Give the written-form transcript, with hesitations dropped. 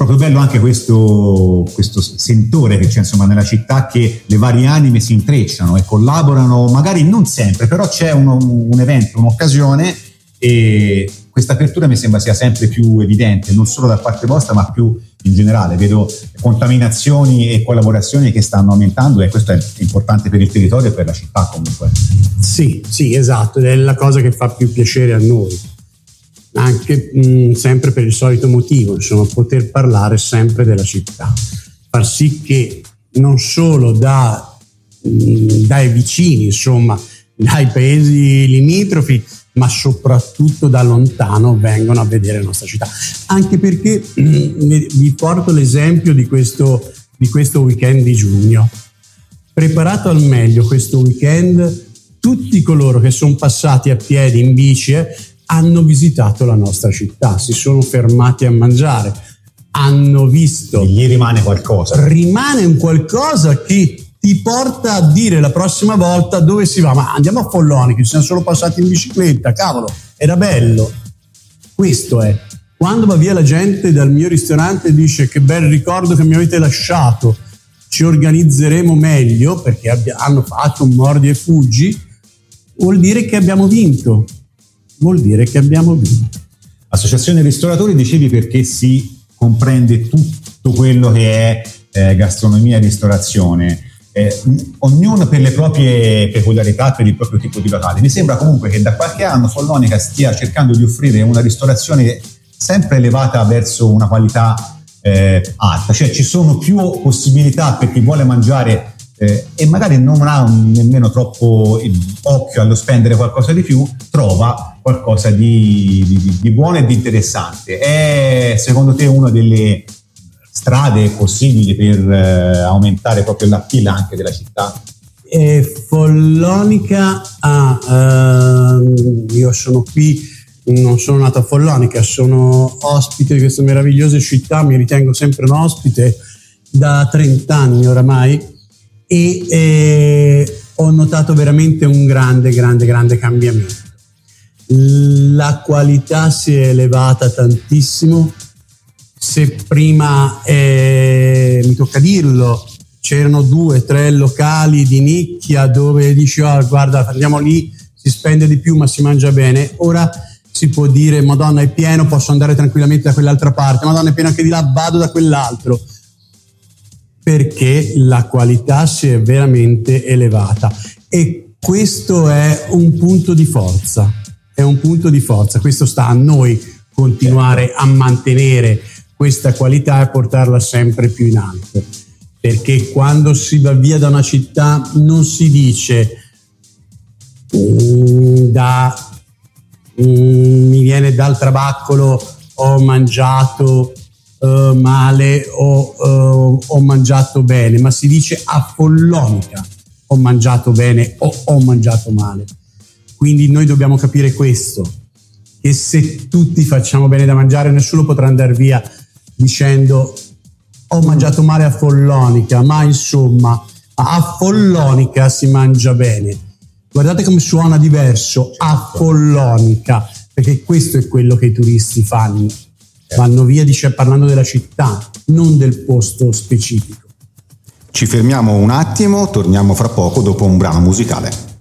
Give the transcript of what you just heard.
proprio bello anche questo sentore che c'è insomma nella città, che le varie anime si intrecciano e collaborano, magari non sempre, però c'è un evento, un'occasione, e questa apertura mi sembra sia sempre più evidente, non solo da parte vostra ma più in generale. Vedo contaminazioni e collaborazioni che stanno aumentando, e questo è importante per il territorio e per la città comunque. Sì, esatto, ed è la cosa che fa più piacere a noi, anche sempre per il solito motivo, insomma, poter parlare sempre della città, far sì che non solo dai vicini, insomma, dai paesi limitrofi, ma soprattutto da lontano vengono a vedere la nostra città. Anche perché vi porto l'esempio di questo weekend di giugno. Preparato al meglio questo weekend, tutti coloro che sono passati a piedi, in bici, hanno visitato la nostra città, si sono fermati a mangiare, hanno visto. E gli rimane qualcosa. Rimane un qualcosa che ti porta a dire la prossima volta dove si va. Ma andiamo a Follonica, ci siamo solo passati in bicicletta, cavolo, era bello. Questo è. Quando va via la gente dal mio ristorante e dice che bel ricordo che mi avete lasciato, ci organizzeremo meglio, perché hanno fatto un mordi e fuggi, vuol dire che abbiamo vinto. Associazione Ristoratori, dicevi, perché si comprende tutto quello che è gastronomia e ristorazione. Ognuno per le proprie peculiarità, per il proprio tipo di locale. Mi sembra comunque che da qualche anno Follonica stia cercando di offrire una ristorazione sempre elevata verso una qualità alta, cioè ci sono più possibilità per chi vuole mangiare e magari non ha nemmeno troppo occhio allo spendere qualcosa di più, trova qualcosa di buono e di interessante. È secondo te una delle strade possibili per aumentare proprio l'appeal anche della città? Follonica, io sono qui, non sono nato a Follonica, sono ospite di queste meravigliose città, mi ritengo sempre un ospite da 30 anni oramai, e ho notato veramente un grande cambiamento. La qualità si è elevata tantissimo. Se prima, mi tocca dirlo, c'erano 2-3 locali di nicchia dove dici guarda, andiamo lì, si spende di più ma si mangia bene, ora si può dire Madonna è pieno, posso andare tranquillamente da quell'altra parte, Madonna è pieno anche di là, vado da quell'altro, perché la qualità si è veramente elevata, e questo è un punto di forza, questo sta a noi continuare a mantenere questa qualità e portarla sempre più in alto, perché quando si va via da una città non si dice mi viene dal trabaccolo, ho mangiato male o ho mangiato bene, ma si dice a Follonica ho mangiato bene o ho mangiato male. Quindi noi dobbiamo capire questo, che se tutti facciamo bene da mangiare, nessuno potrà andare via dicendo ho mangiato male a Follonica, ma insomma a Follonica si mangia bene. Guardate come suona diverso a Follonica, perché questo è quello che i turisti fanno, vanno via parlando della città, non del posto specifico. Ci fermiamo un attimo, torniamo fra poco dopo un brano musicale.